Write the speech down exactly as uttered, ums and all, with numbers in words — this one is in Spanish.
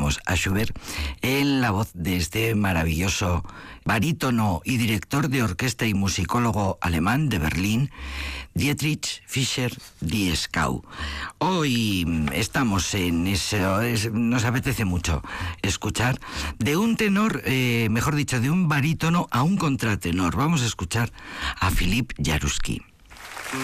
escuchamos a Schubert en la voz de este maravilloso barítono y director de orquesta y musicólogo alemán de Berlín, Dietrich Fischer-Dieskau. Hoy estamos en eso, es, nos apetece mucho escuchar de un tenor, eh, mejor dicho, de un barítono a un contratenor. Vamos a escuchar a Philippe Jaruski.